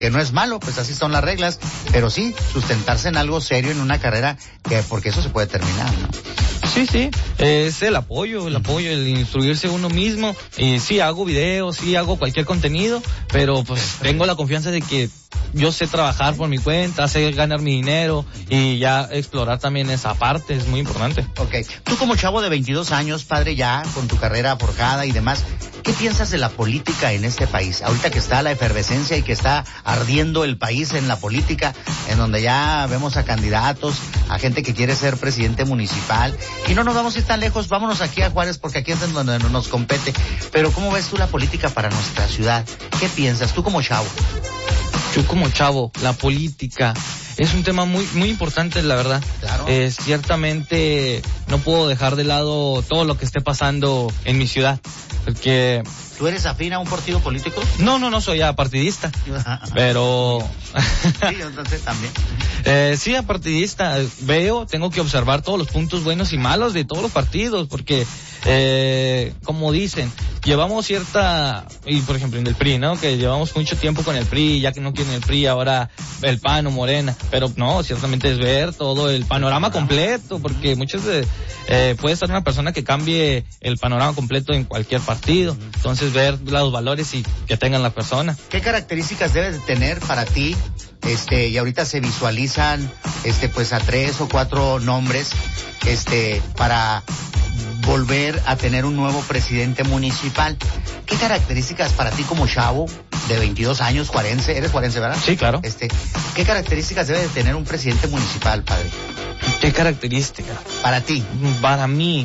que no es malo, pues así son las reglas, pero sí, sustentarse en algo serio, en una carrera, porque eso se puede terminar, ¿no? Sí, es el apoyo, el instruirse uno mismo, y sí hago videos, sí hago cualquier contenido, pero pues tengo la confianza de que yo sé trabajar por mi cuenta, sé ganar mi dinero y ya explorar también esa parte, es muy importante. Ok, tú como chavo de 22 años, padre, ya con tu carrera forjada y demás, ¿qué piensas de la política en este país? Ahorita que está la efervescencia y que está ardiendo el país en la política, en donde ya vemos a candidatos, a gente que quiere ser presidente municipal, y no nos vamos a ir tan lejos, vámonos aquí a Juárez porque aquí es en donde nos compete. Pero ¿cómo ves tú la política para nuestra ciudad? ¿Qué piensas tú como chavo? Yo como chavo, la política es un tema muy muy importante, la verdad. Claro. Ciertamente no puedo dejar de lado todo lo que esté pasando en mi ciudad, porque... ¿Tú eres afín a un partido político? No soy apartidista, pero... Sí, entonces también. Sí, apartidista. Tengo que observar todos los puntos buenos y malos de todos los partidos, porque, como dicen, llevamos y por ejemplo en el PRI, ¿no? Que llevamos mucho tiempo con el PRI, ya que no quieren el PRI, ahora el PAN o Morena, pero no, ciertamente es ver todo el panorama completo, porque muchas veces puede estar una persona que cambie el panorama completo en cualquier partido, entonces ver los valores y que tengan la persona. ¿Qué características debes de tener para ti? Y ahorita se visualizan, pues a 3 o 4 nombres, para volver a tener un nuevo presidente municipal. ¿Qué características para ti como chavo de 22 años, juarense? ¿Eres juarense, verdad? Sí, claro. ¿Qué características debe de tener un presidente municipal, padre? ¿Qué características? Para ti. Para mí.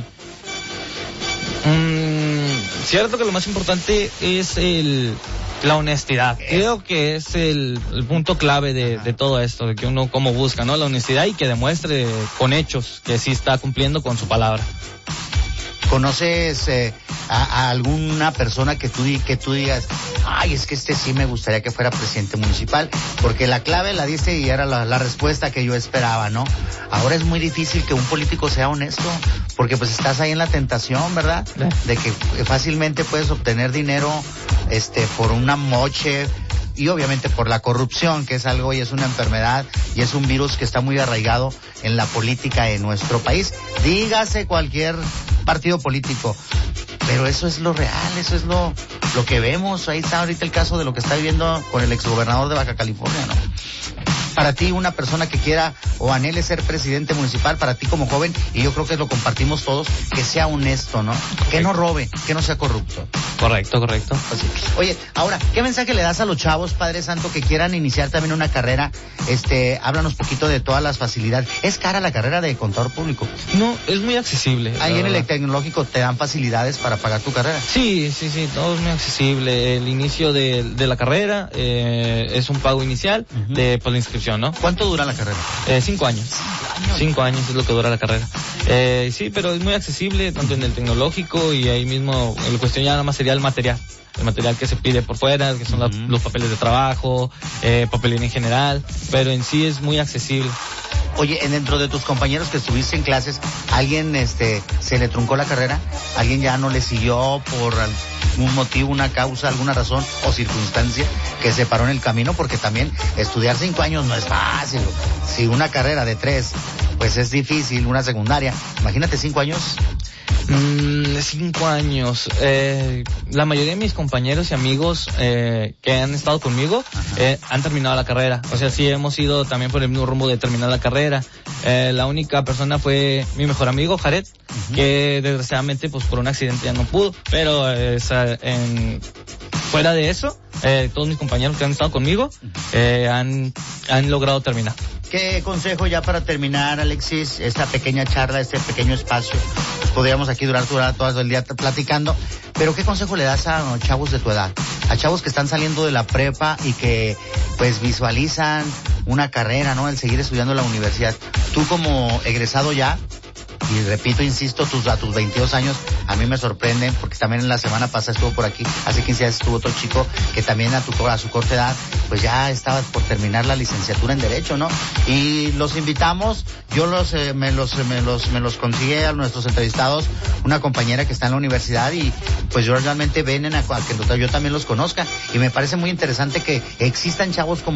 Cierto que lo más importante es la honestidad. Creo que es el punto clave de todo esto, de que uno como busca, ¿no? La honestidad y que demuestre con hechos que sí está cumpliendo con su palabra. ¿Conoces a alguna persona que tú digas, ay, es que sí me gustaría que fuera presidente municipal? Porque la clave la diste y era la respuesta que yo esperaba, ¿no? Ahora es muy difícil que un político sea honesto, porque pues estás ahí en la tentación, ¿verdad? De que fácilmente puedes obtener dinero, por una moche, y obviamente por la corrupción, que es algo y es una enfermedad y es un virus que está muy arraigado en la política en nuestro país. Dígase cualquier partido político, pero eso es lo real, eso es lo que vemos. Ahí está ahorita el caso de lo que está viviendo con el exgobernador de Baja California, ¿no? Para ti, una persona que quiera o anhele ser presidente municipal, para ti como joven, y yo creo que lo compartimos todos, que sea honesto, ¿no? Correcto. Que no robe, que no sea corrupto. Correcto. Pues sí. Oye, ahora, ¿qué mensaje le das a los chavos, Padre Santo, que quieran iniciar también una carrera? Háblanos poquito de todas las facilidades. ¿Es cara la carrera de contador público? No, es muy accesible. Ahí en el tecnológico te dan facilidades para pagar tu carrera. Sí, todo es muy accesible. El inicio de la carrera es un pago inicial de la inscripción, ¿no? ¿Cuánto dura la carrera? 5 años. 5 años es lo que dura la carrera. Sí, pero es muy accesible, tanto en el tecnológico y ahí mismo, en cuestión ya nada más sería el material que se pide por fuera, que son los papeles de trabajo, papelería en general, pero en sí es muy accesible. Oye, dentro de tus compañeros que estuviste en clases, ¿alguien se le truncó la carrera? ¿Alguien ya no le siguió por algún motivo, una causa, alguna razón o circunstancia que se paró en el camino? Porque también estudiar 5 años no es fácil. Si una carrera de 3, pues es difícil, una secundaria, imagínate 5 años. 5 años. La mayoría de mis compañeros y amigos que han estado conmigo han terminado la carrera. O sea, sí hemos ido también por el mismo rumbo de terminar la carrera. La única persona fue mi mejor amigo, Jared, que desgraciadamente pues por un accidente ya no pudo. Pero fuera de eso, todos mis compañeros que han estado conmigo han logrado terminar. ¿Qué consejo ya para terminar, Alexis, esta pequeña charla, este pequeño espacio? Pues podríamos aquí durar todo el día platicando, pero ¿qué consejo le das a chavos de tu edad? A chavos que están saliendo de la prepa y que pues visualizan una carrera, ¿no? El seguir estudiando en la universidad. Tú como egresado ya, y repito, insisto, a tus 22 años, a mí me sorprenden, porque también en la semana pasada estuvo por aquí, hace 15 días estuvo otro chico que también a su corta edad, pues ya estaba por terminar la licenciatura en Derecho, ¿no? Y los invitamos, yo me los consigue a nuestros entrevistados, una compañera que está en la universidad, y pues yo realmente vienen a que yo también los conozca, y me parece muy interesante que existan chavos como